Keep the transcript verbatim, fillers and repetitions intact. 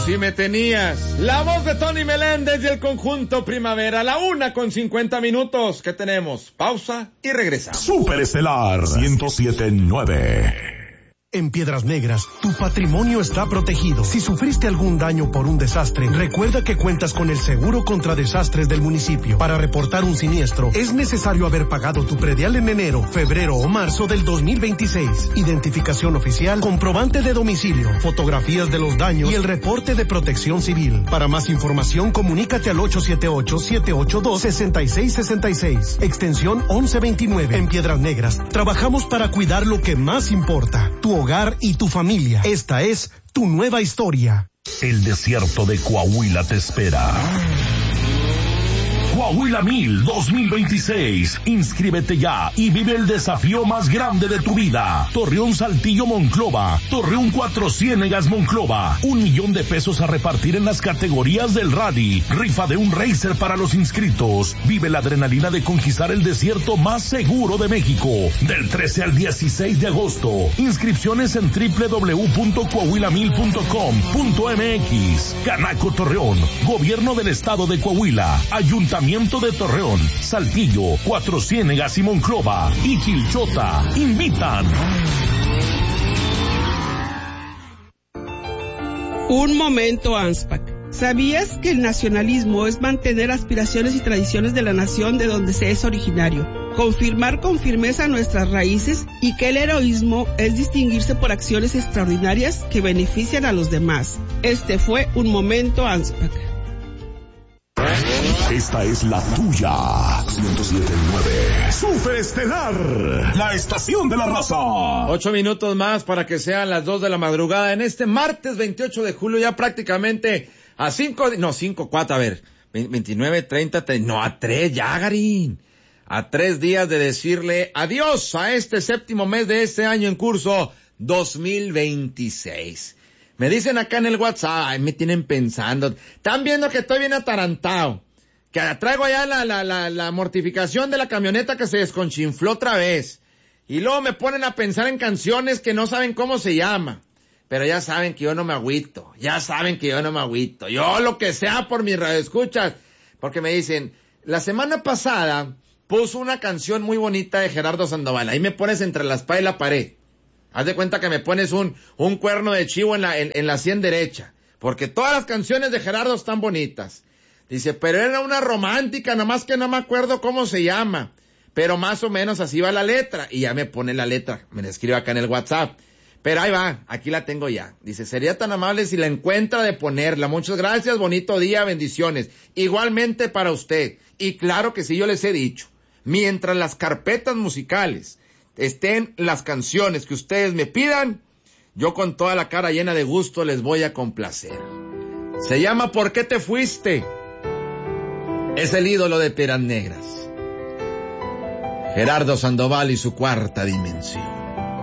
sí me tenías. La voz de Tony Meléndez y el conjunto Primavera, la una con cincuenta minutos. ¿Qué tenemos? Pausa y regresamos. Superestelar ciento siete punto nueve. En Piedras Negras, tu patrimonio está protegido. Si sufriste algún daño por un desastre, recuerda que cuentas con el seguro contra desastres del municipio. Para reportar un siniestro, es necesario haber pagado tu predial en enero, febrero o marzo del dos mil veintiséis. Identificación oficial, comprobante de domicilio, fotografías de los daños y el reporte de protección civil. Para más información, comunícate al ocho siete ocho, siete ocho dos, seis seis seis seis, extensión once veintinueve. En Piedras Negras, trabajamos para cuidar lo que más importa, tu hogar y tu familia. Esta es tu nueva historia. El desierto de Coahuila te espera. Coahuila Mil dos mil veintiséis. Inscríbete ya y vive el desafío más grande de tu vida. Torreón Saltillo Monclova, Torreón Cuatro Ciénegas Monclova. Un millón de pesos a repartir en las categorías del rally. Rifa de un racer para los inscritos. Vive la adrenalina de conquistar el desierto más seguro de México. Del trece al dieciséis de agosto. Inscripciones en doble u doble u doble u punto coahuila mil punto com punto m x. Canaco Torreón, Gobierno del Estado de Coahuila, Ayuntamiento de Torreón, Saltillo, Cuatro Ciénegas y Monclova y Chilchota invitan. Un momento, ANSPAC. ¿Sabías que el nacionalismo es mantener aspiraciones y tradiciones de la nación de donde se es originario? Confirmar con firmeza nuestras raíces y que el heroísmo es distinguirse por acciones extraordinarias que benefician a los demás. Este fue un momento, ANSPAC. Esta es la tuya. ciento siete punto nueve. Superestelar, la estación de la raza. Ocho minutos más para que sean las dos de la madrugada en este martes veintiocho de julio, ya prácticamente a cinco, no, cinco, cuatro, a ver, veintinueve, treinta, no, a tres, ya, Garín. A tres días de decirle adiós a este séptimo mes de este año en curso dos mil veintiséis. Me dicen acá en el WhatsApp, ay, me tienen pensando, están viendo que estoy bien atarantado, que traigo allá la, la, la, la mortificación de la camioneta que se desconchinfló otra vez. Y luego me ponen a pensar en canciones que no saben cómo se llama. Pero ya saben que yo no me agüito, ya saben que yo no me agüito. Yo lo que sea por mis radioescuchas, porque me dicen, la semana pasada puso una canción muy bonita de Gerardo Sandoval, ahí me pones entre la espada y la pared. Haz de cuenta que me pones un, un cuerno de chivo en la, en, en la sien derecha. Porque todas las canciones de Gerardo están bonitas. Dice, pero era una romántica, nada más que no me acuerdo cómo se llama. Pero más o menos así va la letra. Y ya me pone la letra, me la escribe acá en el WhatsApp. Pero ahí va, aquí la tengo ya. Dice, sería tan amable si la encuentra de ponerla. Muchas gracias, bonito día, bendiciones. Igualmente para usted. Y claro que sí, yo les he dicho, mientras las carpetas musicales estén las canciones que ustedes me pidan, yo con toda la cara llena de gusto les voy a complacer. Se llama ¿Por qué te fuiste? Es el ídolo de Piedras Negras, Gerardo Sandoval y su Cuarta Dimensión.